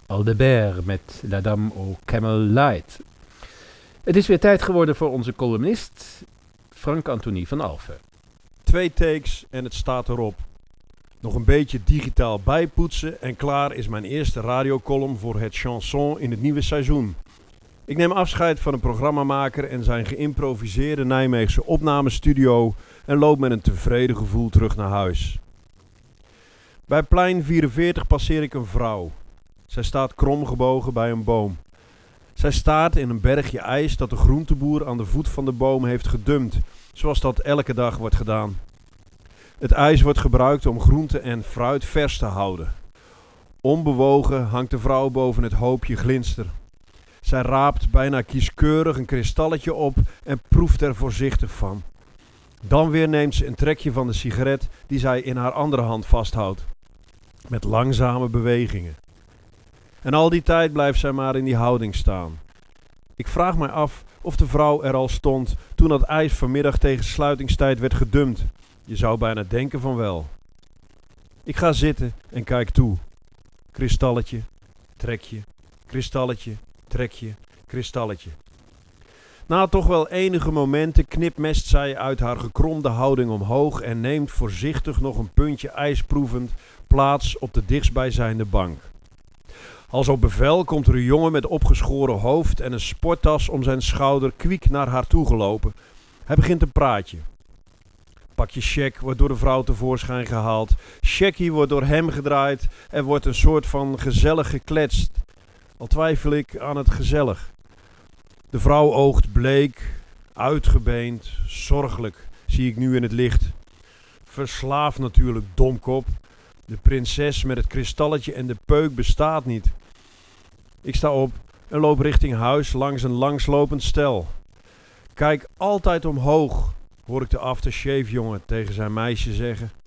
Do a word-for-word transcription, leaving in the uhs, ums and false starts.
Aldebert met La Dame au Camel Light. Het is weer tijd geworden voor onze columnist Frank-Antonie van Alphen. Twee takes en het staat erop. Nog een beetje digitaal bijpoetsen en klaar is mijn eerste radiocolumn voor het chanson in het nieuwe seizoen. Ik neem afscheid van een programmamaker en zijn geïmproviseerde Nijmeegse opnamestudio en loop met een tevreden gevoel terug naar huis. Bij plein vierenveertig passeer ik een vrouw. Zij staat kromgebogen bij een boom. Zij staart in een bergje ijs dat de groenteboer aan de voet van de boom heeft gedumpt, zoals dat elke dag wordt gedaan. Het ijs wordt gebruikt om groente en fruit vers te houden. Onbewogen hangt de vrouw boven het hoopje glinster. Zij raapt bijna kieskeurig een kristalletje op en proeft er voorzichtig van. Dan weer neemt ze een trekje van de sigaret die zij in haar andere hand vasthoudt. Met langzame bewegingen. En al die tijd blijft zij maar in die houding staan. Ik vraag mij af of de vrouw er al stond toen dat ijs vanmiddag tegen sluitingstijd werd gedumpt. Je zou bijna denken van wel. Ik ga zitten en kijk toe. Kristalletje, trekje, kristalletje, trekje, kristalletje. Na toch wel enige momenten knipmest zij uit haar gekromde houding omhoog en neemt voorzichtig nog een puntje ijs proevend plaats op de dichtstbijzijnde bank. Als op bevel komt er een jongen met opgeschoren hoofd en een sporttas om zijn schouder kwiek naar haar toegelopen. Hij begint een praatje. Pakje check wordt door de vrouw tevoorschijn gehaald. Checkie wordt door hem gedraaid en wordt een soort van gezellig gekletst. Al twijfel ik aan het gezellig. De vrouw oogt bleek, uitgebeend, zorgelijk, zie ik nu in het licht. Verslaafd natuurlijk, domkop. De prinses met het kristalletje en de peuk bestaat niet. Ik sta op en loop richting huis langs een langslopend stel. Kijk altijd omhoog, hoor ik de aftershave jongen tegen zijn meisje zeggen.